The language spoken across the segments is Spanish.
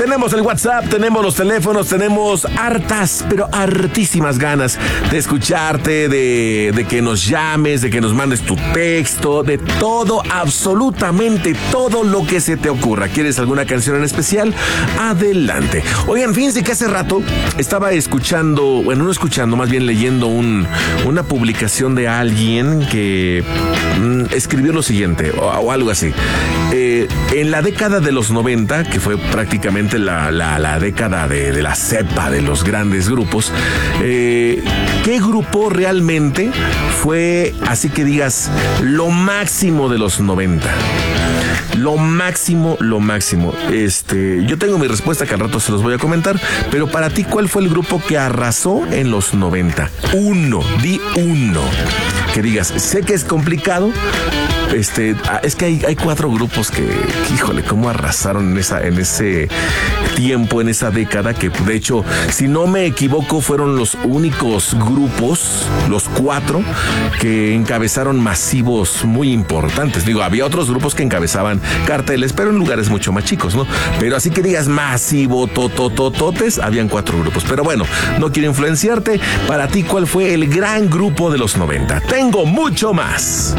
Tenemos el WhatsApp, tenemos los teléfonos, tenemos hartas, pero hartísimas ganas de escucharte, de que nos llames, de que nos mandes tu texto, de todo, absolutamente todo lo que se te ocurra. ¿Quieres alguna canción en especial? Adelante. Oigan, fíjense que hace rato estaba escuchando, bueno, no escuchando, más bien leyendo una publicación de alguien que escribió lo siguiente, o algo así. En la década de los 90, que fue prácticamente la década de la cepa de los grandes grupos, ¿qué grupo realmente fue, así que digas, lo máximo de los 90? Lo máximo. Yo tengo mi respuesta que al rato se los voy a comentar, pero para ti, ¿cuál fue el grupo que arrasó en los 90? Di uno. Que digas, sé que es complicado. Es que hay 4 grupos que, híjole, cómo arrasaron en ese tiempo, en esa década, que de hecho, si no me equivoco, fueron los únicos grupos, los 4, que encabezaron masivos muy importantes. Digo, había otros grupos que encabezaban carteles, pero en lugares mucho más chicos, ¿no? Pero así que digas masivo, tototototes, habían 4 grupos. Pero bueno, no quiero influenciarte. Para ti, ¿cuál fue el gran grupo de los 90? Tengo mucho más.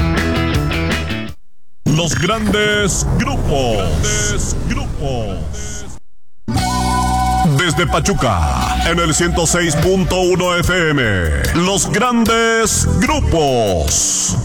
Los grandes grupos. Desde Pachuca, en el 106.1 FM. Los grandes grupos.